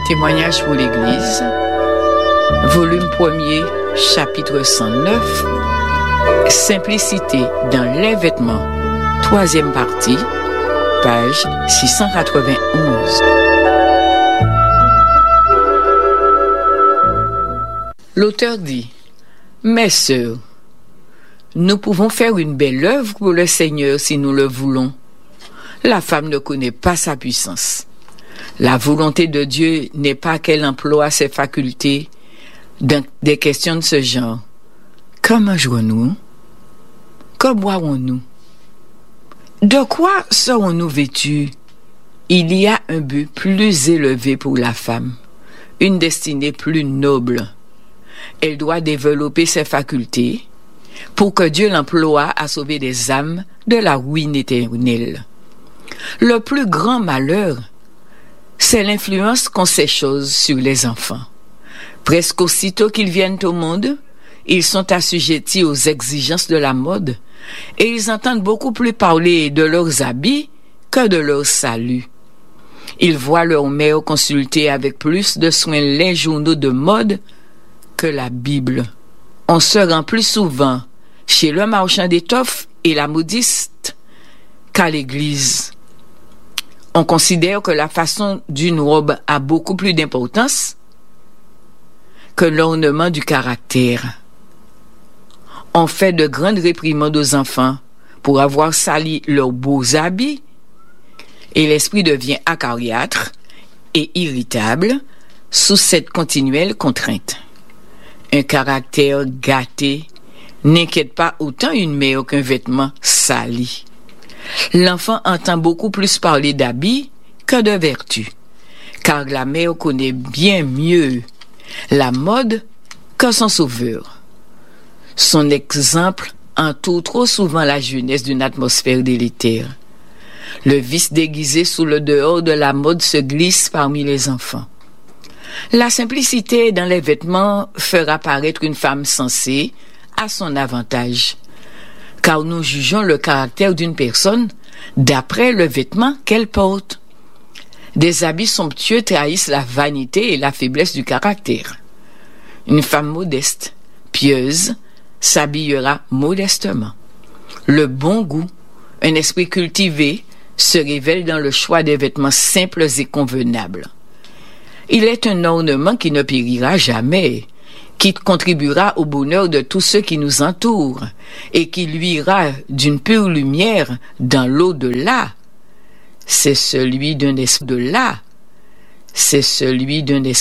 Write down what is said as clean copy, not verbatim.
Témoignage pour l'Église, volume 1er, chapitre 109, Simplicité dans les vêtements, 3e partie, page 691. L'auteur dit: Mes sœurs, nous pouvons faire une belle œuvre pour le Seigneur si nous le voulons. La femme ne connaît pas sa puissance. La volonté de Dieu n'est pas qu'elle emploie ses facultés dans des questions de ce genre. Que mangerons-nous? Que boirons-nous? De quoi serons-nous vêtus? Il y a un but plus élevé pour la femme, une destinée plus noble. Elle doit développer ses facultés pour que Dieu l'emploie à sauver des âmes de la ruine éternelle. Le plus grand malheur, c'est l'influence qu'ont ces choses sur les enfants. Presque aussitôt qu'ils viennent au monde, ils sont assujettis aux exigences de la mode et ils entendent beaucoup plus parler de leurs habits que de leur salut. Ils voient leur mère consulter avec plus de soin les journaux de mode que la Bible. On se rend plus souvent chez le marchand d'étoffes et la modiste qu'à l'église. On considère que la façon d'une robe a beaucoup plus d'importance que l'ornement du caractère. On fait de grandes réprimandes aux enfants pour avoir sali leurs beaux habits et l'esprit devient acariâtre et irritable sous cette continuelle contrainte. Un caractère gâté n'inquiète pas autant une mère qu'un vêtement sali. L'enfant entend beaucoup plus parler d'habits que de vertu, car la mère connaît bien mieux la mode que son sauveur. Son exemple entoure trop souvent la jeunesse d'une atmosphère délétère. Le vice déguisé sous le dehors de la mode se glisse parmi les enfants. La simplicité dans les vêtements fera paraître une femme sensée à son avantage, car nous jugeons le caractère d'une personne d'après le vêtement qu'elle porte. Des habits somptueux trahissent la vanité et la faiblesse du caractère. Une femme modeste, pieuse, s'habillera modestement. Le bon goût, un esprit cultivé, se révèle dans le choix des vêtements simples et convenables. Il est un ornement qui ne périra jamais, qui contribuera au bonheur de tous ceux qui nous entourent et qui luira d'une pure lumière dans l'au-delà. C'est celui d'un esprit